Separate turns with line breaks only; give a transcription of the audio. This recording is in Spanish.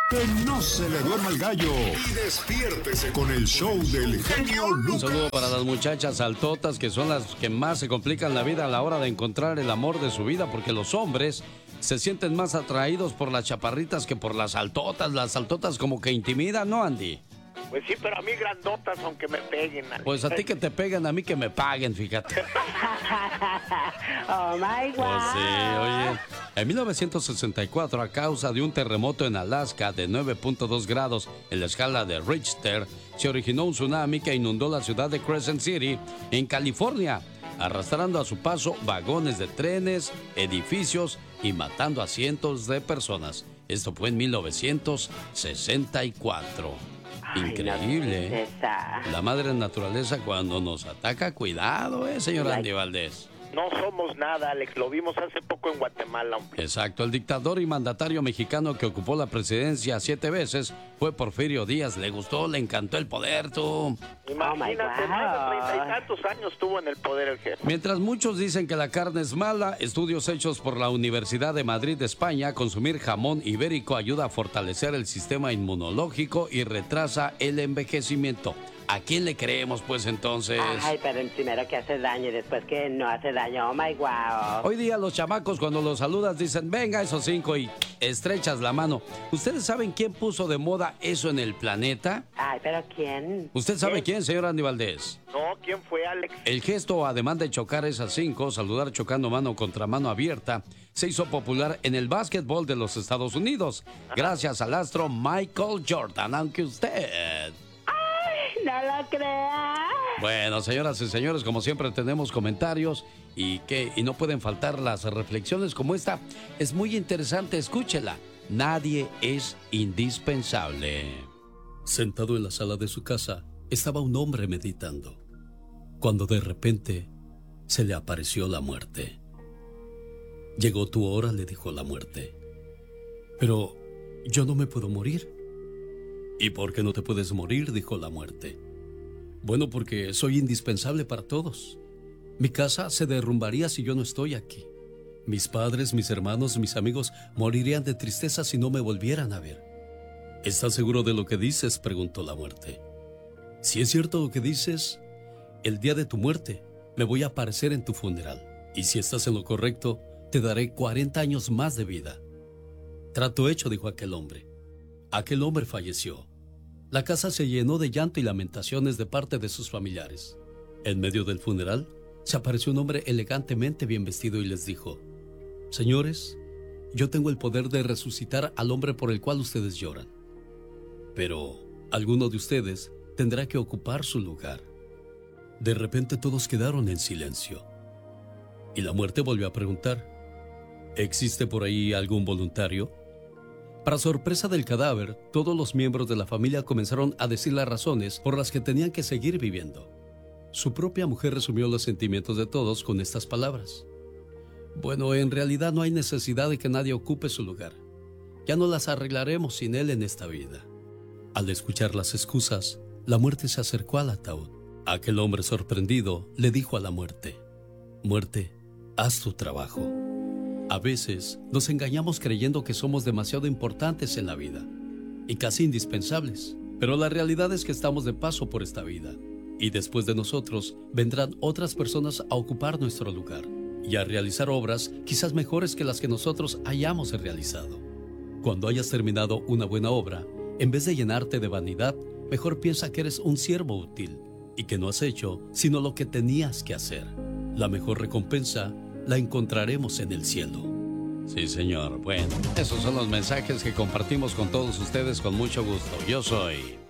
Que no se le duerma el gallo y despiértese con el show del genio Lucas.
Un saludo para las muchachas altotas, que son las que más se complican la vida a la hora de encontrar el amor de su vida, porque los hombres se sienten más atraídos por las chaparritas que por las altotas como que intimidan, ¿no, Andy?
Pues sí, pero a mí grandotas, aunque me peguen.
Pues a ti que te peguen, a mí que me paguen, fíjate.
Oh my God.
Pues sí, oye. En 1964, a causa de un terremoto en Alaska de 9.2 grados en la escala de Richter, se originó un tsunami que inundó la ciudad de Crescent City, en California, arrastrando a su paso vagones de trenes, edificios y matando a cientos de personas. Esto fue en 1964. Increíble.
Ay,
la madre naturaleza cuando nos ataca, cuidado, señor Andy Valdés.
No somos nada, Alex. Lo vimos hace poco en Guatemala, hombre.
Exacto. El dictador y mandatario mexicano que ocupó la presidencia 7 veces fue Porfirio Díaz. Le gustó, le encantó el poder, tú.
Imagínate, más de 30 y tantos años tuvo en el poder el jefe.
Mientras muchos dicen que la carne es mala, estudios hechos por la Universidad de Madrid, España, consumir jamón ibérico ayuda a fortalecer el sistema inmunológico y retrasa el envejecimiento. ¿A quién le creemos, pues, entonces?
Ay, pero primero que hace daño y después que no hace daño. Oh, my wow.
Hoy día los chamacos, cuando los saludas, dicen, venga esos 5 y estrechas la mano. ¿Ustedes saben quién puso de moda eso en el planeta?
Ay, pero ¿quién?
¿Usted sabe quién, señor Andy Valdés?
No, ¿quién fue, Alex?
El gesto, además de chocar esas 5, saludar chocando mano contra mano abierta, se hizo popular en el básquetbol de los Estados Unidos, gracias al astro Michael Jordan, aunque usted...
No lo creas.
Bueno, señoras y señores, como siempre tenemos comentarios y no pueden faltar las reflexiones como esta. Es muy interesante, escúchela. Nadie es indispensable. Sentado en la sala de su casa, estaba un hombre meditando, cuando de repente se le apareció la muerte. Llegó tu hora, le dijo la muerte. Pero yo no me puedo morir. ¿Y por qué no te puedes morir?, dijo la muerte. Bueno, porque soy indispensable para todos. Mi casa se derrumbaría si yo no estoy aquí. Mis padres, mis hermanos, mis amigos morirían de tristeza si no me volvieran a ver. ¿Estás seguro de lo que dices?, preguntó la muerte. Si es cierto lo que dices, el día de tu muerte me voy a aparecer en tu funeral. Y si estás en lo correcto, te daré 40 años más de vida. Trato hecho, dijo aquel hombre. Aquel hombre falleció. La casa se llenó de llanto y lamentaciones de parte de sus familiares. En medio del funeral, se apareció un hombre elegantemente bien vestido y les dijo: Señores, yo tengo el poder de resucitar al hombre por el cual ustedes lloran. Pero alguno de ustedes tendrá que ocupar su lugar. De repente todos quedaron en silencio. Y la muerte volvió a preguntar: ¿existe por ahí algún voluntario? Para sorpresa del cadáver, todos los miembros de la familia comenzaron a decir las razones por las que tenían que seguir viviendo. Su propia mujer resumió los sentimientos de todos con estas palabras: bueno, en realidad no hay necesidad de que nadie ocupe su lugar. Ya no las arreglaremos sin él en esta vida. Al escuchar las excusas, la muerte se acercó al ataúd. Aquel hombre sorprendido le dijo a la muerte: Muerte, haz tu trabajo. A veces nos engañamos creyendo que somos demasiado importantes en la vida y casi indispensables, pero la realidad es que estamos de paso por esta vida y después de nosotros vendrán otras personas a ocupar nuestro lugar y a realizar obras quizás mejores que las que nosotros hayamos realizado. Cuando hayas terminado una buena obra, en vez de llenarte de vanidad, mejor piensa que eres un siervo útil y que no has hecho sino lo que tenías que hacer. La mejor recompensa la encontraremos en el cielo. Sí, señor. Bueno, esos son los mensajes que compartimos con todos ustedes con mucho gusto. Yo soy